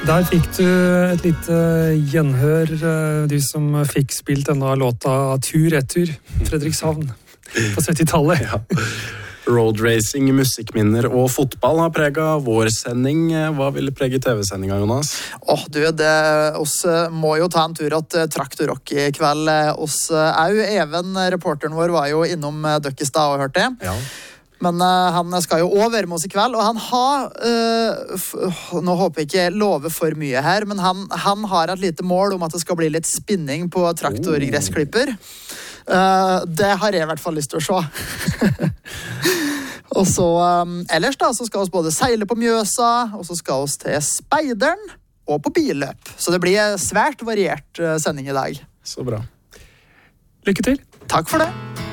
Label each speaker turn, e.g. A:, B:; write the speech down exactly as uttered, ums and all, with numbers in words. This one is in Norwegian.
A: Der fikk du et lite gjenhør, du som fikk spilt denne låta Tur-retur, Fredrikshavn, på syttitallet.
B: Ja. Roadracing, musikkminner og fotball har preget vår sending. Hva vil prege T V-sendinga, Jonas?
C: Åh, du, det, oss må jo ta en tur at Traktorrock i kveld. Oss er jo Even, reporteren vår, var jo innom Døkkestad og hørte det.
B: Ja.
C: Men uh, han skal jo også være med oss i kveld, og han har, uh, f- nå håper jeg ikke love for mye her, men han, han har et lite mål om at det skal bli litt spinning på traktorgressklipper. Uh, det har jeg i hvert fall lyst til å se. Og så, um, ellers da, så skal vi både seile på Mjøsa, og så skal vi til Speideren, og på billøp. Så det blir svært variert uh, sending i dag.
B: Så bra.
A: Lykke til!
C: Takk for det!